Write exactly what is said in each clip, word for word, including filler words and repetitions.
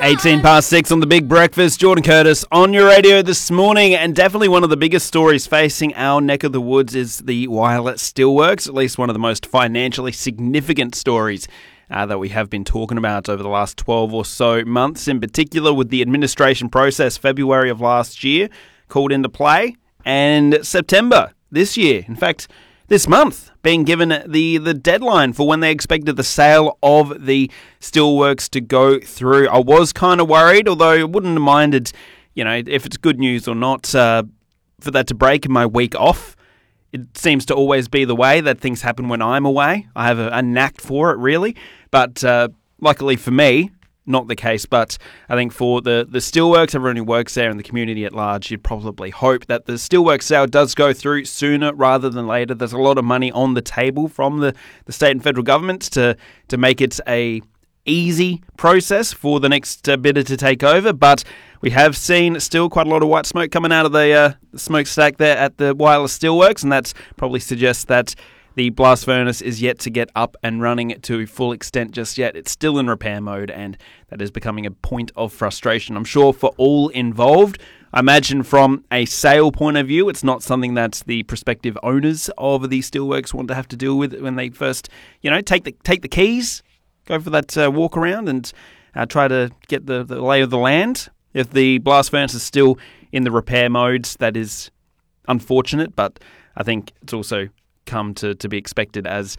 eighteen past six on the Big Breakfast. Jordan Curtis on your radio this morning, and definitely one of the biggest stories facing our neck of the woods is the Whyalla Steelworks, at least one of the most financially significant stories uh, that we have been talking about over the last twelve or so months, in particular with the administration process February of last year called into play, and September this year. In fact, this month being given the, the deadline for when they expected the sale of the steelworks to go through. I was kind of worried, although I wouldn't have minded, you know, if it's good news or not, uh, for that to break in my week off. It seems to always be the way that things happen when I'm away. I have a, a knack for it, really. But uh, luckily for me, not the case. But I think for the, the steelworks, everyone who works there and the community at large, you'd probably hope that the steelworks sale does go through sooner rather than later. There's a lot of money on the table from the, the state and federal governments to, to make it a easy process for the next uh, bidder to take over. But we have seen still quite a lot of white smoke coming out of the, uh, the smokestack there at the Whyalla Steelworks, and that probably suggests that the blast furnace is yet to get up and running to full extent just yet. It's still in repair mode, and that is becoming a point of frustration, I'm sure, for all involved. I imagine from a sale point of view, it's not something that the prospective owners of the steelworks want to have to deal with when they first, you know, take the take the keys, go for that uh, walk around and uh, try to get the, the lay of the land. If the blast furnace is still in the repair modes, that is unfortunate, but I think it's also come to, to be expected as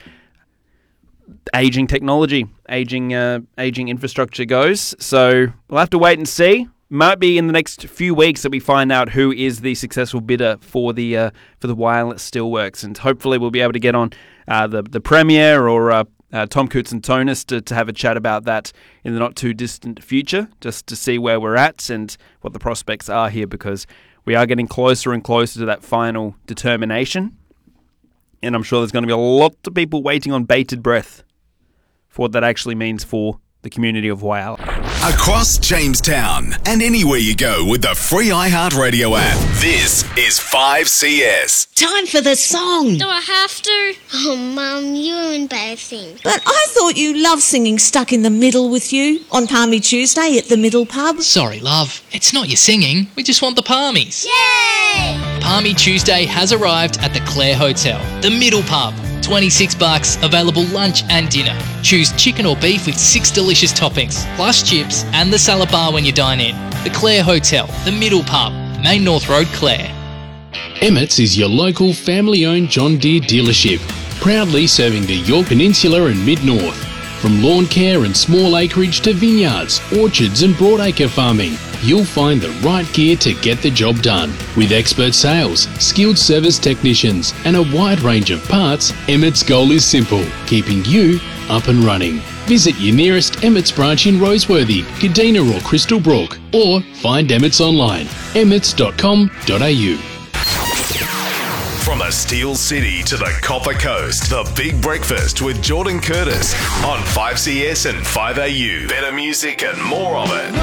aging technology, aging uh, aging infrastructure goes. So we'll have to wait and see. Might be in the next few weeks that we find out who is the successful bidder for the uh, for the Whyalla Steelworks, and hopefully we'll be able to get on uh, the the Premier or uh, uh, Tom Koutsantonis to, to have a chat about that in the not too distant future, just to see where we're at and what the prospects are here, because we are getting closer and closer to that final determination. And I'm sure there's going to be a lot of people waiting on bated breath for what that actually means for the community of Whyalla. Across Jamestown and anywhere you go with the free iHeartRadio app. This is five C S. Time for the song. Do I have to? Oh, Mum, you're embarrassing. But I thought you loved singing Stuck in the Middle with you on Palmy Tuesday at the Middle Pub. Sorry, love. It's not your singing. We just want the palmies. Yay! Palmy Tuesday has arrived at the Clare Hotel, the Middle Pub. twenty-six bucks, available lunch and dinner. Choose chicken or beef with six delicious toppings, plus chips and the salad bar when you dine in. The Clare Hotel, the Middle Pub, Main North Road, Clare. Emmett's is your local family-owned John Deere dealership, proudly serving the Yorke Peninsula and Mid-North. From lawn care and small acreage to vineyards, orchards and broadacre farming, you'll find the right gear to get the job done. With expert sales, skilled service technicians and a wide range of parts, Emmett's goal is simple, keeping you up and running. Visit your nearest Emmett's branch in Roseworthy, Kadina or Crystal Brook, or find Emmett's online, emmets dot com dot a u. From the Steel City to the Copper Coast, the Big Breakfast with Jordan Curtis on five C S and five A U. Better music and more of it.